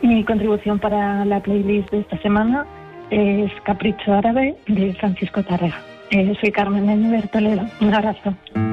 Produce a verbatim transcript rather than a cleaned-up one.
Mi contribución para la playlist de esta semana es Capricho Árabe de Francisco Tárrega. Eh, soy Carmen Enver Toledo. Un abrazo.